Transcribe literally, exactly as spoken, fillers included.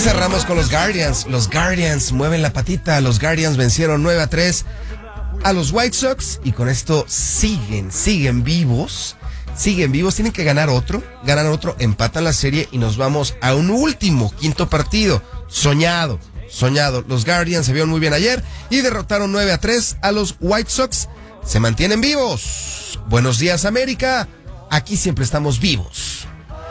cerramos con los Guardians. Los Guardians mueven la patita. Los Guardians vencieron nueve a tres a los White Sox y con esto siguen, siguen vivos. Siguen vivos, tienen que ganar otro, ganan otro, empatan la serie y nos vamos a un último, quinto partido. Soñado, soñado. Los Guardians se vieron muy bien ayer y derrotaron nueve a tres a los White Sox. Se mantienen vivos. Buenos días, América. Aquí siempre estamos vivos.